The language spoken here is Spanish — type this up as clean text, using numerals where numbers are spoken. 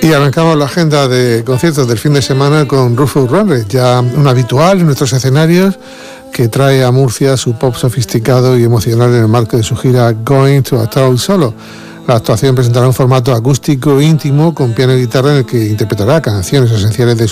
Y arrancamos la agenda de conciertos del fin de semana con Rufus Wainwright, ya un habitual en nuestros escenarios, que trae a Murcia su pop sofisticado y emocional en el marco de su gira Going to a Town Solo. La actuación presentará un formato acústico íntimo con piano y guitarra en el que interpretará canciones esenciales de su